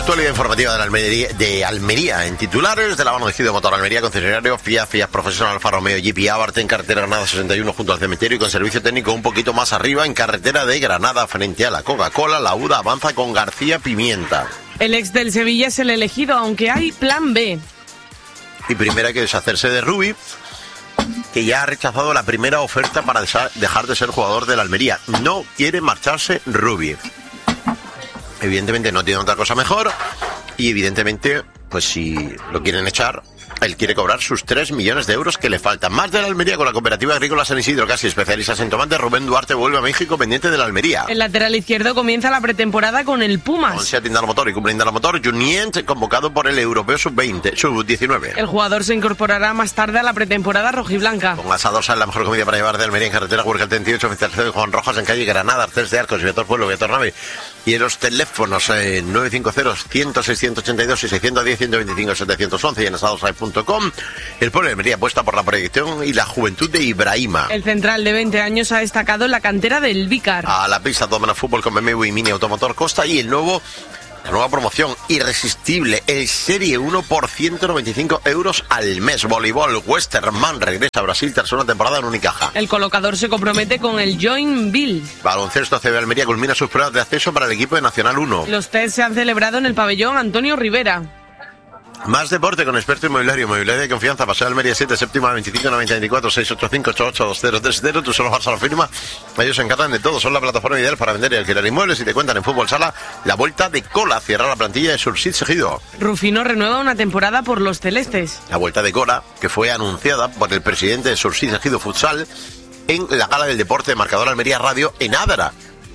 actualidad informativa de Almería en titulares de la mano de Gido Motor Almería, concesionario Fiat Profesional Alfa Romeo Jeep Abarth en carretera Granada 61 junto al cementerio y con servicio técnico un poquito más arriba en carretera de Granada frente a la Coca-Cola. La UDA avanza con García Pimienta. El ex del Sevilla es el elegido, aunque hay plan B. Y primero hay que deshacerse de Rubi, que ya ha rechazado la primera oferta para dejar de ser jugador del Almería. No quiere marcharse Rubi. Evidentemente no tiene otra cosa mejor y evidentemente, pues si lo quieren echar, él quiere cobrar sus 3 millones de euros que le faltan. Más de la Almería con la Cooperativa Agrícola San Isidro, casi especialistas en tomate. Rubén Duarte vuelve a México pendiente de la Almería. El lateral izquierdo comienza la pretemporada con el Pumas. Con Seat Indal Motor y Cupra Indal Motor, Junient convocado por el Europeo Sub-19. El jugador se incorporará más tarde a la pretemporada rojiblanca. Con Asadosa, la mejor comida para llevar de Almería en carretera Huerca 38, oficial de Juan Rojas en calle Granada, Artes de Arcos, Viator Pueblo, Viator Nave. Y en los teléfonos 950-106-182 y 610-125-711 y en asadosai.com. El pueblo de Almería apuesta por la proyección y la juventud de Ibrahima. El central de 20 años ha destacado en la cantera del Vícar. A la pista toman fútbol con BMW y Mini Automotor Costa y la nueva promoción irresistible, el Serie 1 por 195 euros al mes. Voleibol, Westerman regresa a Brasil tras una temporada en Unicaja. El colocador se compromete con el Joinville. Baloncesto CB Almería culmina sus pruebas de acceso para el equipo de Nacional 1. Los test se han celebrado en el pabellón Antonio Rivera. Más deporte con experto inmobiliario de confianza. Paseo Almería 7, séptima 25 90 24 685 88 2030. Tú solo vas a la firma. Ellos se encargan de todo. Son la plataforma ideal para vender y alquilar inmuebles y te cuentan en Fútbol Sala la vuelta de cola. Cierra la plantilla de Sursit Seguido. Rufino renueva una temporada por los celestes. La vuelta de cola que fue anunciada por el presidente de Sursit Seguido Futsal en la gala del deporte de Marcador Almería Radio en Adara.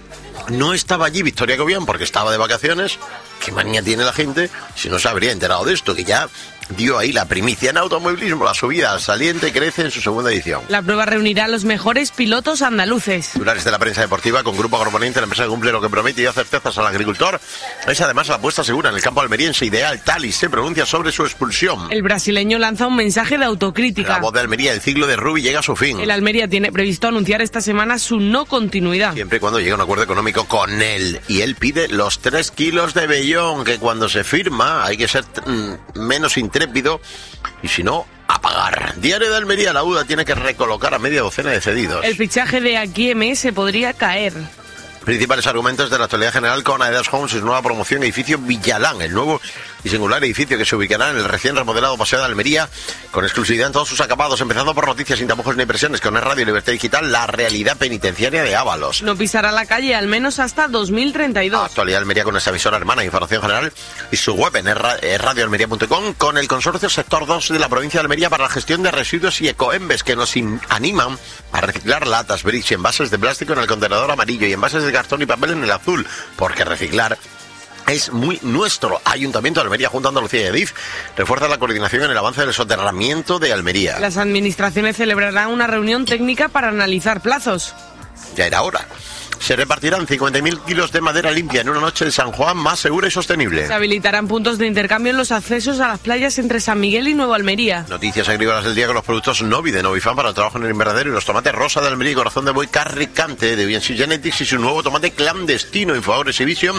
No estaba allí Victoria Cobian porque estaba de vacaciones. ¿Qué manía tiene la gente si no se habría enterado de esto? Que ya dio ahí la primicia en automovilismo. La subida al saliente crece en su segunda edición. La prueba reunirá a los mejores pilotos andaluces. Titulares de la prensa deportiva con Grupo Agroponente, la empresa que cumple lo que promete y da certezas al agricultor. Es además la apuesta segura en el campo almeriense. Ideal Tali se pronuncia sobre su expulsión. El brasileño lanza un mensaje de autocrítica. La voz de Almería, el ciclo de Rubi llega a su fin. El Almería tiene previsto anunciar esta semana su no continuidad. Siempre y cuando llegue a un acuerdo económico con él. Y él pide los 3 kilos de vellón, que cuando se firma hay que ser menos intrépido y si no, a pagar. Diario de Almería, la UDA tiene que recolocar a media docena de cedidos. El fichaje de AQM se podría caer. Principales argumentos de la actualidad general con Aedas Homes y su nueva promoción, edificio Villalán, el nuevo y singular edificio que se ubicará en el recién remodelado Paseo de Almería, con exclusividad en todos sus acabados, empezando por noticias sin tapujos ni impresiones, con Radio Libertad Digital, la realidad penitenciaria de Ábalos. No pisará la calle al menos hasta 2032. Actualidad Almería con esa emisora hermana, información general y su web en radioalmería.com, con el consorcio Sector 2 de la provincia de Almería para la gestión de residuos y ecoembes, que nos animan a reciclar latas, bricks y envases de plástico en el contenedor amarillo y envases de cartón y papel en el azul, porque reciclar es muy nuestro. Ayuntamiento de Almería junto a Andalucía y Adif refuerza la coordinación en el avance del soterramiento de Almería. Las administraciones celebrarán una reunión técnica para analizar plazos. Ya era hora. Se repartirán 50.000 kilos de madera limpia en una noche en San Juan más segura y sostenible. Se habilitarán puntos de intercambio en los accesos a las playas entre San Miguel y Nueva Almería. Noticias agrícolas del día con los productos Novi de Novifan para el trabajo en el invernadero y los tomates rosa de Almería y corazón de buey carricante de BNC Genetics y su nuevo tomate clandestino Infoagro Exhibition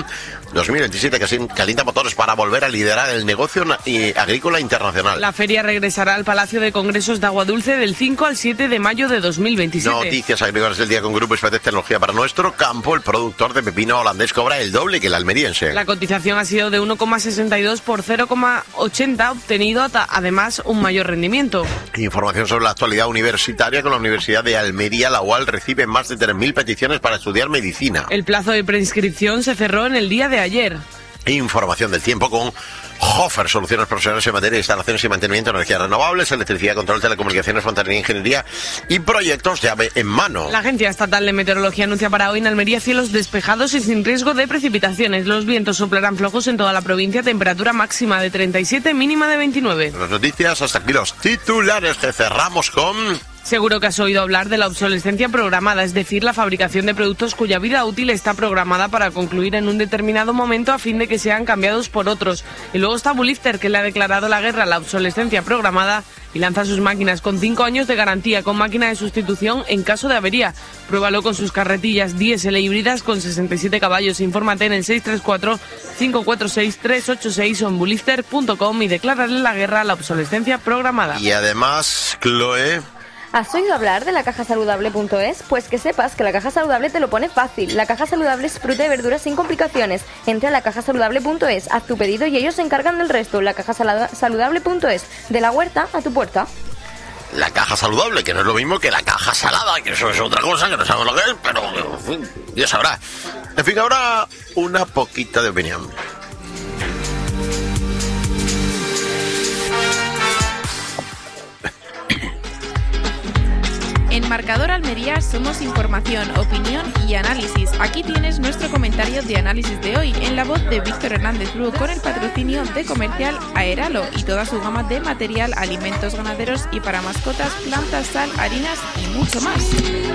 2027 que calienta motores para volver a liderar el negocio agrícola internacional. La feria regresará al Palacio de Congresos de Agua Dulce del 5 al 7 de mayo de 2027. Noticias agrícolas del día con Grupo Ispatec Tecnología para nuestro campo. El productor de pepino holandés cobra el doble que el almeriense. La cotización ha sido de 1,62 por 0,80, obtenido además un mayor rendimiento. Información sobre la actualidad universitaria con la Universidad de Almería. La UAL recibe más de 3.000 peticiones para estudiar medicina. El plazo de preinscripción se cerró en el día de ayer. Información del tiempo con Hofer, soluciones profesionales en materia de instalaciones y mantenimiento de energías renovables, electricidad, control, telecomunicaciones, fontanería, ingeniería y proyectos llave en mano. La Agencia Estatal de Meteorología anuncia para hoy en Almería cielos despejados y sin riesgo de precipitaciones. Los vientos soplarán flojos en toda la provincia, temperatura máxima de 37, mínima de 29. Las noticias, hasta aquí los titulares que cerramos con Seguro que has oído hablar de la obsolescencia programada, es decir, la fabricación de productos cuya vida útil está programada para concluir en un determinado momento a fin de que sean cambiados por otros. Y luego está Bulifter, que le ha declarado la guerra a la obsolescencia programada y lanza sus máquinas con 5 años de garantía, con máquina de sustitución en caso de avería. Pruébalo con sus carretillas diésel e híbridas con 67 caballos. Infórmate en el 634-546-386 o en bulifter.com y declárale la guerra a la obsolescencia programada. Y además, Chloe... ¿Has oído hablar de lacajasaludable.es? Pues que sepas que La Caja Saludable te lo pone fácil. La Caja Saludable es fruta y verduras sin complicaciones. Entra a lacajasaludable.es, haz tu pedido y ellos se encargan del resto. Lacajasaludable.es, de la huerta a tu puerta. La caja saludable, que no es lo mismo que la caja salada, que eso es otra cosa, que no sabemos lo que es, pero en fin, ya sabrá. En fin, ahora una poquita de opinión. En Marcador Almería somos información, opinión y análisis. Aquí tienes nuestro comentario de análisis de hoy en la voz de Víctor Hernández Bru, con el patrocinio de Comercial Aeralo y toda su gama de material, alimentos ganaderos y para mascotas, plantas, sal, harinas y mucho más.